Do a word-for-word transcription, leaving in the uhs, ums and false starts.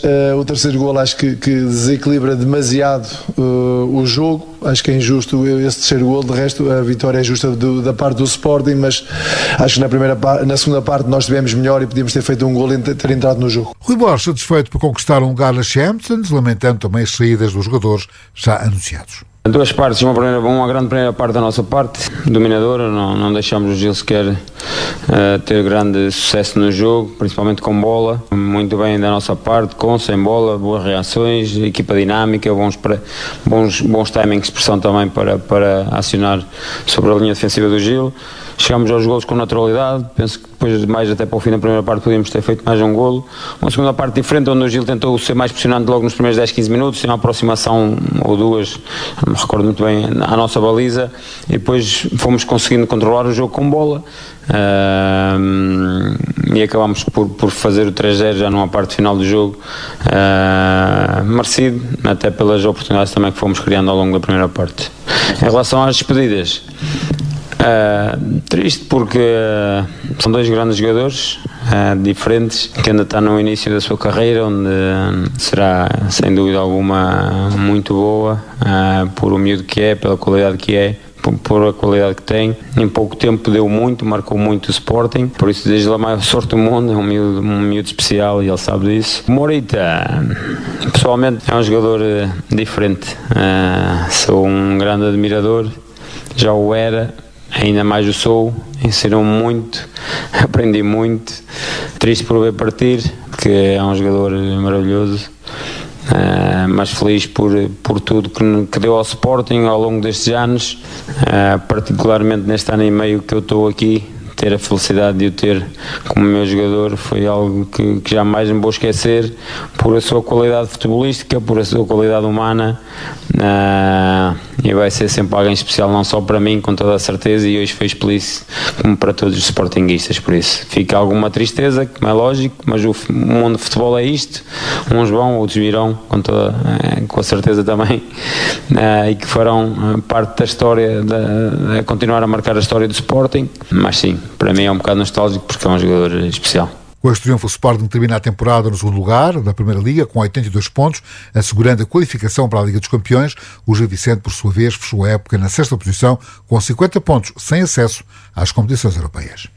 uh, o terceiro golo acho que, que desequilibra demasiado uh, o jogo. Acho que é injusto esse terceiro golo. De resto, a vitória é justa do, da parte do Sporting, mas acho que na, primeira, na segunda parte nós tivemos melhor e podíamos ter feito um golo e ter entrado no jogo. Rui Borges satisfeito por conquistar um lugar na Champions, lamentando também as saídas dos jogadores já anunciados. Duas partes, uma, primeira, uma grande primeira parte da nossa parte, dominadora, não, não deixamos o Gil sequer uh, ter grande sucesso no jogo, principalmente com bola, muito bem da nossa parte, com, sem bola, boas reações, equipa dinâmica, bons, bons, bons timings de pressão também para, para acionar sobre a linha defensiva do Gil. Chegámos aos golos com naturalidade, penso que depois mais até para o fim da primeira parte podíamos ter feito mais um golo. Uma segunda parte diferente, onde o Gil tentou ser mais pressionante logo nos primeiros dez, quinze minutos, tem uma aproximação ou duas, não me recordo muito bem, à nossa baliza, e depois fomos conseguindo controlar o jogo com bola, uh, e acabámos por, por fazer o três a zero já numa parte final do jogo, uh, merecido, até pelas oportunidades também que fomos criando ao longo da primeira parte. Em relação às despedidas, Uh, triste porque uh, são dois grandes jogadores uh, diferentes, que ainda estão no início da sua carreira, onde uh, será sem dúvida alguma muito boa, uh, por o miúdo que é, pela qualidade que é, por, por a qualidade que tem. Em pouco tempo deu muito, marcou muito o Sporting, por isso desejo-lhe a maior sorte do mundo. É um miúdo, um miúdo especial e ele sabe disso. Morita, pessoalmente, é um jogador uh, diferente, uh, sou um grande admirador, já o era, ainda mais o sou, ensinou muito, aprendi muito, triste por ver partir, porque é um jogador maravilhoso, uh, mas feliz por, por tudo que, que deu ao Sporting ao longo destes anos, uh, particularmente neste ano e meio que eu estou aqui. Ter a felicidade de o ter como meu jogador foi algo que, que jamais me vou esquecer, por a sua qualidade futebolística, por a sua qualidade humana, uh, e vai ser sempre alguém especial, não só para mim, com toda a certeza, e hoje foi explícito como para todos os sportinguistas. Por isso fica alguma tristeza, como é lógico, mas o mundo de futebol é isto, uns vão, outros virão, com, toda, uh, com a certeza também, uh, e que farão parte da história, de, de continuar a marcar a história do Sporting, mas sim, para mim é um bocado nostálgico porque é um jogador especial. Com este triunfo, o Sporting termina a temporada no segundo lugar da Primeira Liga, com oitenta e dois pontos, assegurando a qualificação para a Liga dos Campeões. O Gil Vicente, por sua vez, fechou a época na sexta posição, com cinquenta pontos, sem acesso às competições europeias.